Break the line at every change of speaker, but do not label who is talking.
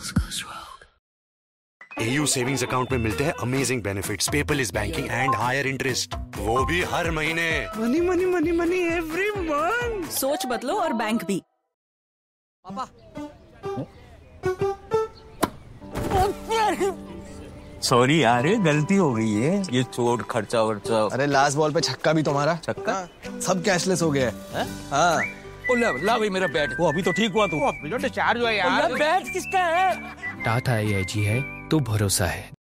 AU savings account में मिलते हैं amazing benefits, paperless banking and higher interest, वो भी हर महीने।
Money money money money every month.
सोच बदलो और बैंक भी।
पापा
सॉरी यार, गलती हो गई है। ये चोट खर्चा वर्चा।
अरे लास्ट बॉल पे छक्का भी तुम्हारा।
छक्का?
सब कैशलेस हो गया है। हाँ
ला भाई मेरा बैट। वो अभी तो ठीक हुआ तू।
डिस्चार्ज हुआ यार।
बैट किसका है?
टाटा AIG है तो भरोसा है।